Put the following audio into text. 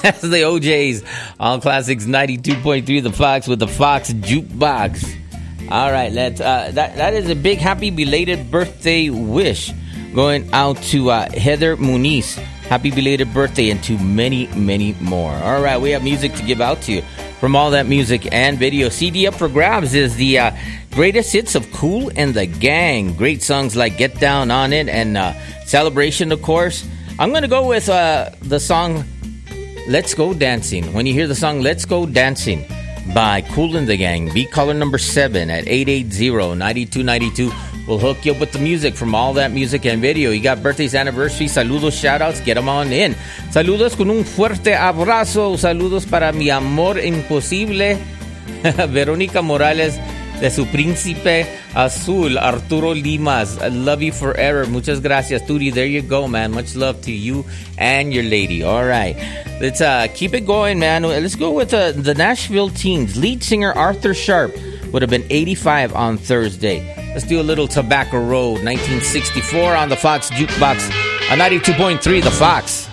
That's the OJs. All Classics 92.3 The Fox with the Fox Jukebox. All right, let's. That is a big happy belated birthday wish going out to Heather Muniz. Happy belated birthday, and to many, many more. All right, we have music to give out to you from All That Music and Video. CD up for grabs is the greatest hits of Kool and the Gang. Great songs like Get Down on It and Celebration, of course. I'm going to go with the song Let's Go Dancing. When you hear the song Let's Go Dancing by Kool and the Gang, beat caller number 7 at 880-9292. We'll hook you up with the music from All That Music and Video. You got birthdays, anniversaries, saludos, shoutouts, get them on in. Saludos con un fuerte abrazo. Saludos para mi amor imposible, Verónica Morales, de su príncipe azul, Arturo Limas. I love you forever. Muchas gracias, Turi. There you go, man. Much love to you and your lady. All right. Let's keep it going, man. Let's go with the Nashville Teens. Lead singer Arthur Sharp would have been 85 on Thursday. Let's do a little Tobacco Road, 1964 on the Fox Jukebox on 92.3 The Fox.